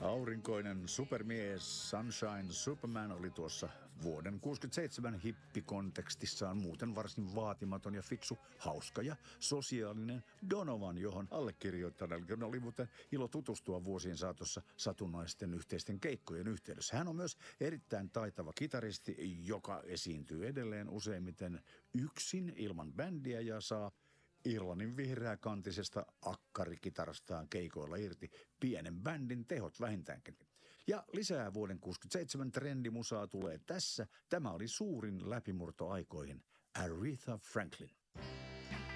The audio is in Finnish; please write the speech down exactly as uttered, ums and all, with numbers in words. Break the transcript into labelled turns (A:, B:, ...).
A: Aurinkoinen supermies Sunshine Superman oli tuossa vuoden kuusikymmentäseitsemän hippikontekstissaan muuten varsin vaatimaton ja fiksu, hauska ja sosiaalinen Donovan, johon allekirjoittaneella oli muuten ilo tutustua vuosien saatossa satunnaisten yhteisten keikkojen yhteydessä. Hän on myös erittäin taitava kitaristi, joka esiintyy edelleen useimmiten yksin ilman bändiä ja saa Irlannin vihreäkantisesta akkarikitarastaan keikoilla irti pienen bändin tehot vähintäänkin. Ja lisää vuoden kuusikymmentäseitsemän trendimusaa tulee tässä. Tämä oli suurin läpimurto aikoihin. Aretha Franklin.